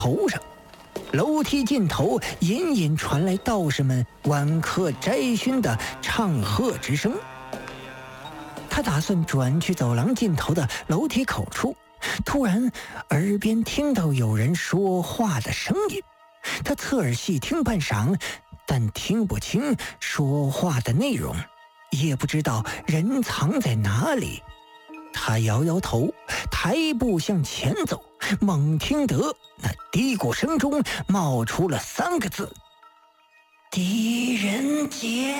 头上。楼梯尽头隐隐传来道士们晚课摘勋的唱和之声。他打算转去走廊尽头的楼梯口处，突然耳边听到有人说话的声音。他侧耳细听半晌，但听不清说话的内容，也不知道人藏在哪里。他摇摇头，抬步向前走，猛听得那低谷声中冒出了3个字：狄仁杰。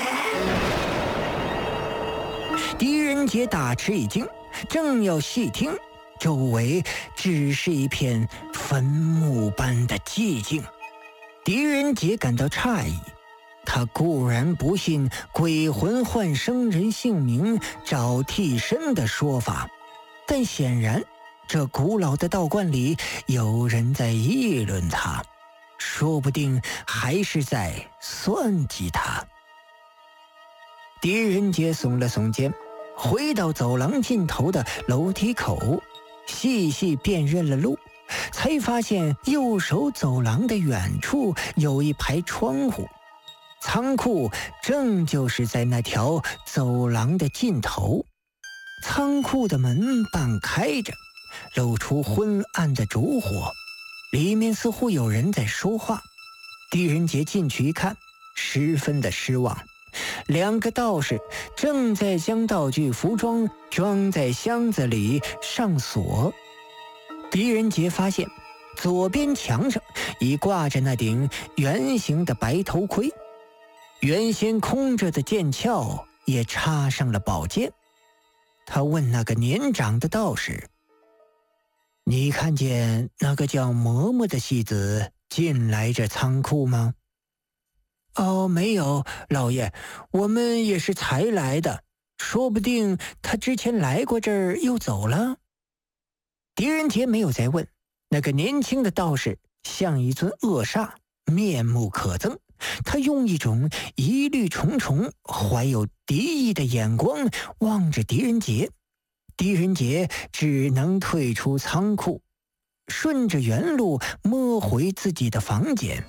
狄仁杰大吃一惊，正要细听，周围只是一片坟墓般的寂静。狄仁杰感到诧异，他固然不信鬼魂换生人姓名找替身的说法，但显然这古老的道观里有人在议论他，说不定还是在算计他。狄仁杰耸了耸肩，回到走廊尽头的楼梯口，细细辨认了路，才发现右手走廊的远处有一排窗户，仓库正就是在那条走廊的尽头。仓库的门半开着，露出昏暗的烛火，里面似乎有人在说话。狄仁杰进去一看，十分的失望。2个道士正在将道具服装装在箱子里上锁。狄仁杰发现左边墙上已挂着那顶圆形的白头盔，原先空着的剑鞘也插上了宝剑。他问那个年长的道士：你看见那个叫嬷嬷的戏子进来这仓库吗？哦，没有，老爷，我们也是才来的，说不定他之前来过这儿又走了。狄仁杰没有再问，那个年轻的道士像一尊恶煞，面目可憎。他用一种疑虑重重、怀有敌意的眼光望着狄仁杰。狄仁杰只能退出仓库，顺着原路摸回自己的房间。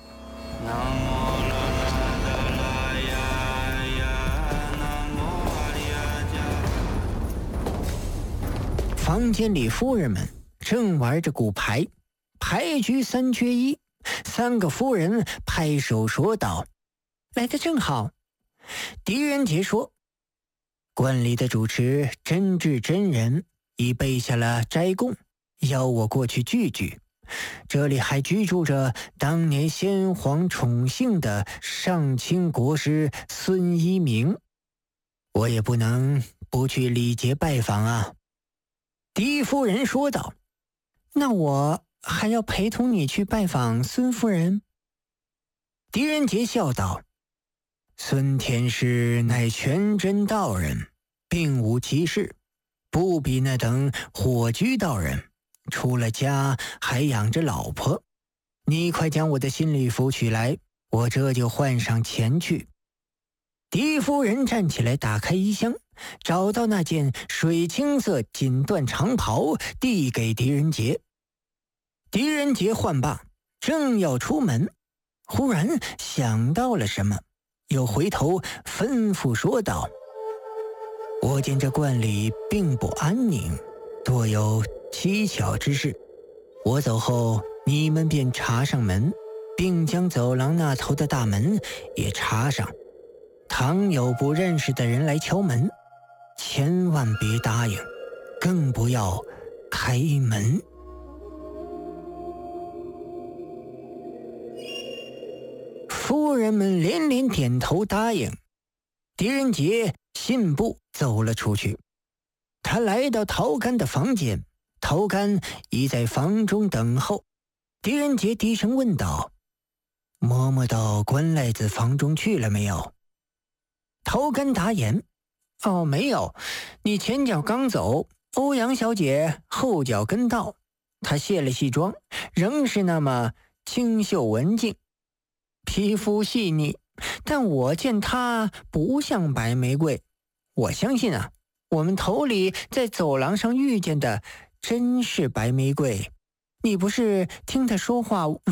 房间里夫人们正玩着骨牌，牌局3缺1。3个夫人拍手说道：来得正好。狄仁杰说：观里的主持真智真人已备下了斋供，邀我过去聚聚。这里还居住着当年先皇宠幸的上清国师孙一鸣，我也不能不去礼节拜访啊。狄夫人说道：那我还要陪同你去拜访孙夫人。狄仁杰笑道：孙天师乃全真道人，并无其事，不比那等火居道人，出了家还养着老婆。你快将我的新礼服取来，我这就换上前去。狄夫人站起来，打开衣箱，找到那件水青色锦缎长袍，递给狄仁杰。狄仁杰换罢，正要出门，忽然想到了什么，又回头吩咐说道：我见这观里并不安宁，多有蹊跷之事，我走后你们便查上门，并将走廊那头的大门也查上。倘有不认识的人来敲门，千万别答应，更不要开门。夫人们连连点头答应。狄仁杰信步走了出去。他来到陶干的房间，陶干已在房中等候。狄仁杰低声问道：嬷嬷到关赖子房中去了没有？陶干答言：哦，没有，你前脚刚走，欧阳小姐后脚跟到。她卸了戏妆，仍是那么清秀文静，皮肤细腻，但我见她不像白玫瑰。我相信啊，我们头里在走廊上遇见的真是白玫瑰。 你不是听他说话